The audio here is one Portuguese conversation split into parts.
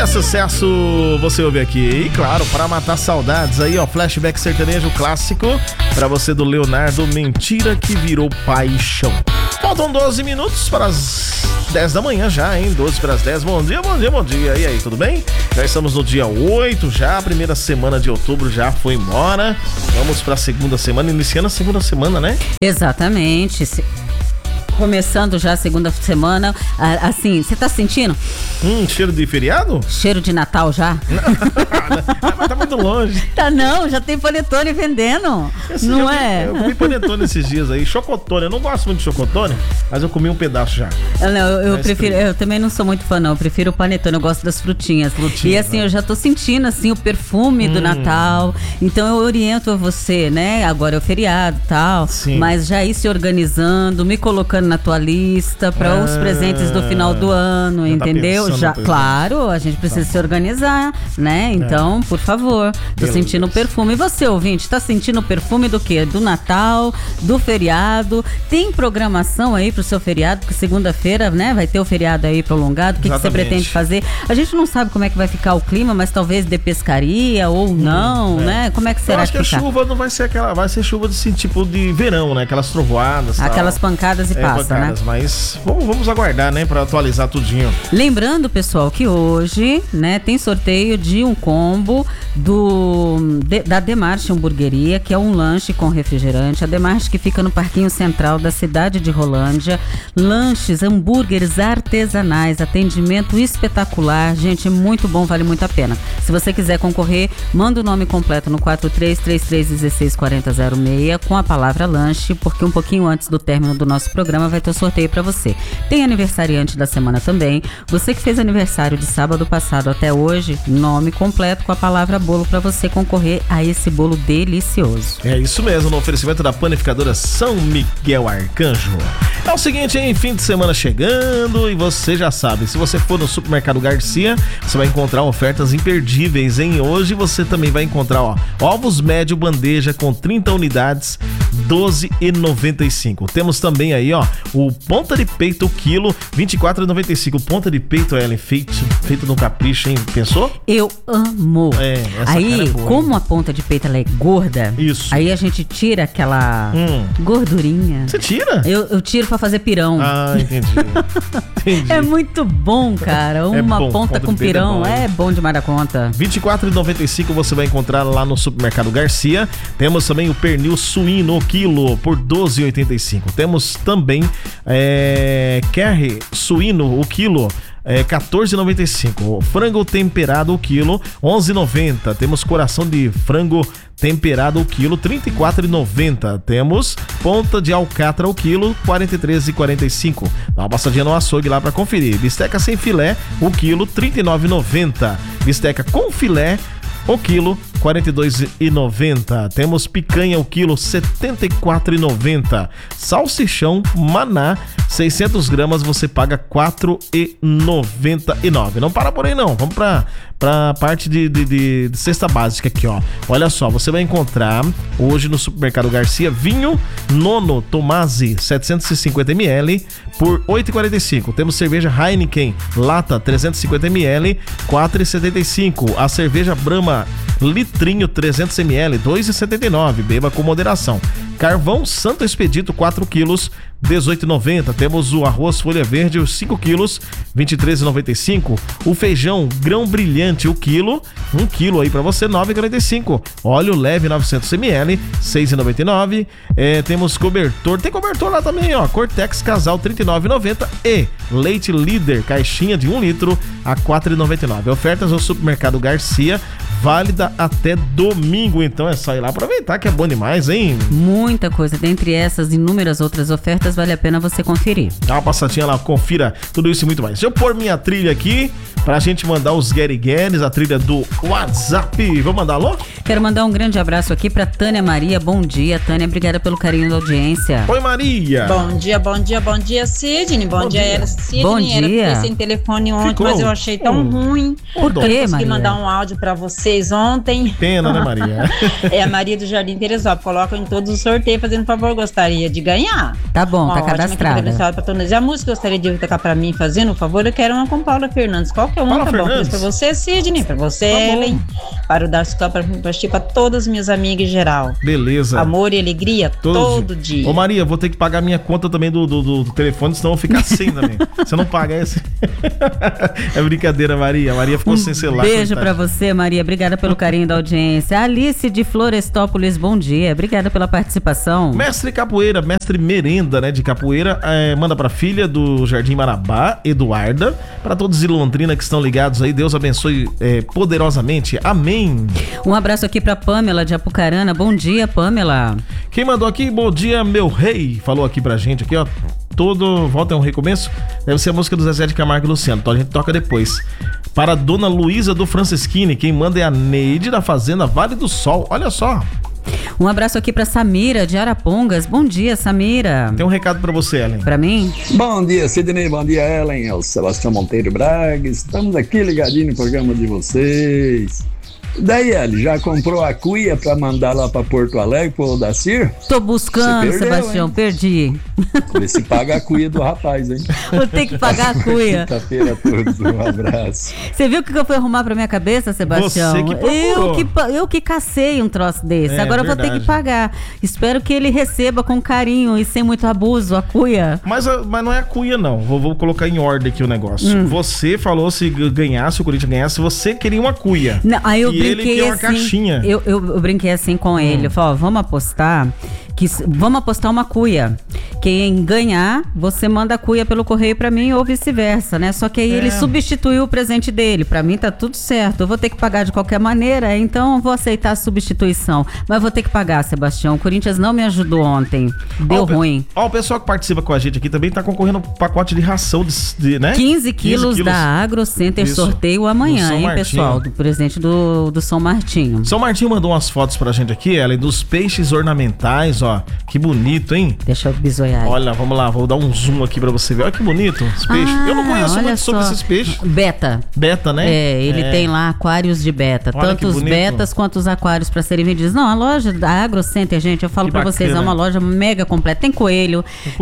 Sucesso, você ouve aqui. E claro, para matar saudades aí, ó, flashback sertanejo clássico para você do Leonardo, Mentira que Virou Paixão. Faltam 12 minutos para as 10 da manhã já, hein? 12 para as 10. Bom dia, bom dia, bom dia. E aí, tudo bem? Já estamos no dia 8 já, a primeira semana de outubro já foi embora. Vamos para a segunda semana, iniciando a segunda semana, né? Exatamente. Começando já a segunda semana, assim, você tá sentindo? Cheiro de feriado? Cheiro de Natal já? Mas tá muito longe. Tá não, já tem panetone vendendo. Não é? Eu comi panetone esses dias aí, chocotone. Eu não gosto muito de chocotone, mas eu comi um pedaço já. Eu prefiro, eu também não sou muito fã não, eu prefiro o panetone, eu gosto das frutinhas. E assim, eu já tô sentindo assim o perfume do Natal, então eu oriento a você, né? Agora é o feriado e tal, sim, mas já ir se organizando, me colocando na tua lista para os presentes do final do ano, entendeu? Já, claro, a gente precisa se organizar, né? Então, por favor, tô sentindo o perfume. E você, ouvinte, tá sentindo o perfume do quê? Do Natal, do feriado? Tem programação aí pro seu feriado? Porque segunda-feira, né, vai ter o feriado aí prolongado. O que você pretende fazer? A gente não sabe como é que vai ficar o clima, mas talvez de pescaria ou não, né? Como é que será que fica? Eu acho que a chuva não vai ser aquela, vai ser chuva desse tipo de verão, né? Aquelas trovoadas, aquelas tal. pancadas e passa, né? Mas vamos aguardar, né, para atualizar tudinho. Lembrando, pessoal, que hoje, né, tem sorteio de um combo da Demarche Hamburgueria, que é um lanche com refrigerante. A Demarche, que fica no Parquinho Central da cidade de Rolândia. Lanches, hambúrgueres artesanais, atendimento espetacular. Gente, muito bom, vale muito a pena. Se você quiser concorrer, manda o nome completo no 4333164006 com a palavra lanche, porque um pouquinho antes do término do nosso programa vai ter o sorteio para você. Tem aniversariante da semana também. Você que fez aniversário de sábado passado até hoje, nome completo com a palavra bolo para você concorrer a esse bolo delicioso. É isso mesmo, no oferecimento da panificadora São Miguel Arcanjo. É o seguinte, hein? Fim de semana chegando e você já sabe, se você for no Supermercado Garcia, você vai encontrar ofertas imperdíveis, hein? Hoje você também vai encontrar, ó, ovos médio bandeja com 30 unidades, R$12,95. Temos também aí, ó, o ponta de peito, o quilo, R$24,95. Ponta de peito, Ellen, feito no capricho, hein? Pensou? Eu amo. Essa aí, cara é boa, como a ponta de peito ela é gorda, isso, aí a gente tira aquela gordurinha. Você tira? Eu tiro pra fazer pirão. Ah, entendi. É muito bom, cara. Uma ponta com pirão é bom demais da conta. R$24,95 você vai encontrar lá no Supermercado Garcia. Temos também o pernil suíno, o quilo, por R$12,85. Temos também curry suíno, o quilo, R$14,95. Frango temperado, o quilo, R$11,90. Temos coração de frango temperado, o quilo, R$34,90. Temos ponta de alcatra, o quilo, R$43,45. Dá uma passadinha no açougue lá para conferir. Bisteca sem filé, o quilo, R$39,90. Bisteca com filé, o quilo, R$42,90. Temos picanha, o quilo, R$74,90. Salsichão Maná, 600 gramas, você paga R$4,99. Não para por aí não, vamos pra parte de cesta básica aqui, ó. Olha só, você vai encontrar hoje no Supermercado Garcia vinho Nono Tomasi 750ml por R$8,45. Temos cerveja Heineken lata 350ml, R$4,75. A cerveja Brahma litrinho 300ml, R$2,79. Beba com moderação. Carvão Santo Expedito 4 quilos, R$18,90. Temos o arroz folha verde, os 5 quilos, R$23,95. O feijão grão brilhante, o quilo, 1 quilo aí pra você, R$9,45. Óleo leve 900ml, R$6,99. Temos cobertor, tem cobertor lá também, ó, Cortex Casal, R$39,90. E leite líder, caixinha de 1 litro, a R$4,99. Ofertas no Supermercado Garcia, válida até domingo, então é só ir lá aproveitar que é bom demais, hein? Muita coisa, dentre essas inúmeras outras ofertas, vale a pena você conferir. Dá uma passadinha lá, confira tudo isso e muito mais. Deixa eu pôr minha trilha aqui pra gente mandar os guerigueres, a trilha do WhatsApp. Vamos mandar alô? Quero mandar um grande abraço aqui pra Tânia Maria. Bom dia, Tânia, obrigada pelo carinho da audiência. Oi, Maria. Bom dia, Sidney. Bom dia, Sidney. Bom dia. Era sem telefone ontem, mas eu achei tão ruim. Por quê, Maria? Eu consegui mandar um áudio pra você. vocês ontem. Pena, né, Maria? É a Maria do Jardim Teresópolis. Colocam em todos os sorteios, fazendo favor, gostaria de ganhar. Tá bom, tá cadastrada. E a música gostaria de tocar pra mim, fazendo um favor, eu quero uma com Paula Fernandes. Qualquer uma, tá bom? Pra você, Sidney, pra você, Ellen, para o Darcy Club, para todas as minhas amigas em geral. Beleza. Amor e alegria todo dia. Ô, Maria, vou ter que pagar minha conta também do telefone, senão eu vou ficar sem também. Se eu não pagar esse... É brincadeira, Maria. A Maria ficou sem celular. Beijo pra você, Maria. Obrigada pelo carinho da audiência. Alice de Florestópolis, bom dia. Obrigada pela participação. Mestre Capoeira, mestre Merenda, né, de capoeira, manda pra filha do Jardim Marabá, Eduarda, pra todos de Londrina que estão ligados aí. Deus abençoe poderosamente. Amém. Um abraço aqui pra Pamela de Apucarana. Bom dia, Pamela. Quem mandou aqui? Bom dia, meu rei. Falou aqui pra gente aqui, ó. Volta é um recomeço. Deve ser a música do Zezé de Camargo e Luciano. Então a gente toca depois. Para a dona Luísa do Francisquini, quem manda é a Neide da Fazenda Vale do Sol. Olha só. Um abraço aqui pra Samira de Arapongas. Bom dia, Samira. Tem um recado pra você, Ellen. Pra mim? Bom dia, Sidney. Bom dia, Ellen. É o Sebastião Monteiro Braga. Estamos aqui ligadinho no programa de vocês. Daí, Ellen, já comprou a cuia pra mandar lá pra Porto Alegre pro Odacir? Tô buscando, perdeu, Sebastião, hein? Perdi. Vê se paga a cuia do rapaz, hein? Vou ter que pagar a cuia. Quinta-feira a todos, um abraço. Você viu o que eu fui arrumar pra minha cabeça, Sebastião? Você que procurou. Eu que cacei um troço desse. Agora verdade. Eu vou ter que pagar. Espero que ele receba com carinho e sem muito abuso a cuia. Mas não é a cuia, não. Vou colocar em ordem aqui o negócio. Você falou se ganhasse, o Corinthians ganhasse, você queria uma cuia. Não, aí eu ele quer uma caixinha. Eu brinquei assim com ele. Eu falei, ó, vamos apostar uma cuia. Quem ganhar, você manda a cuia pelo correio pra mim ou vice-versa, né? Só que aí ele substituiu o presente dele. Pra mim tá tudo certo. Eu vou ter que pagar de qualquer maneira, então eu vou aceitar a substituição. Mas vou ter que pagar, Sebastião. O Corinthians não me ajudou ontem. Deu ruim. O pessoal que participa com a gente aqui também tá concorrendo um pacote de ração, né? 15 quilos da Agro Center. Isso. Sorteio amanhã, hein, Martinho. pessoal? Do presente do São Martinho. São Martinho mandou umas fotos pra gente aqui, Ellen, dos peixes ornamentais, ó. Que bonito, hein? Deixa eu bisoiar. Olha, vamos lá, vou dar um zoom aqui pra você ver. Olha que bonito os peixes. Eu não conheço muito sobre esses peixes. Beta. Beta, né? Ele tem lá aquários de beta. Olha, tanto os betas quanto os aquários pra serem vendidos. Não, a loja da Agro Center, gente, eu falo pra vocês, é uma loja mega completa. Tem coelho,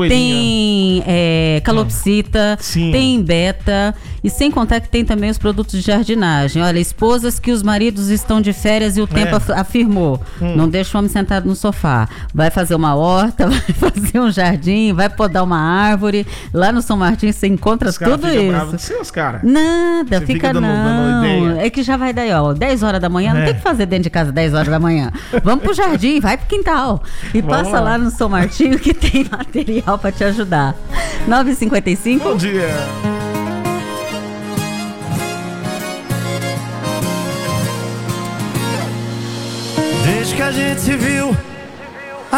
tem calopsita, tem beta. E sem contar que tem também os produtos de jardinagem. Olha, esposas que os maridos estão de férias e o tempo afirmou. Não deixa o homem sentado no sofá. Vai fazer uma horta, vai fazer um jardim, vai podar uma árvore. Lá no São Martinho você encontra tudo isso. Bravo de seus, cara. Nada, fica não. É que já vai daí, ó, 10 horas da manhã, não tem que fazer dentro de casa 10 horas da manhã. Vamos pro jardim, vai pro quintal. E passa lá no São Martinho que tem material pra te ajudar. 9h55. Bom dia. Desde que a gente se viu,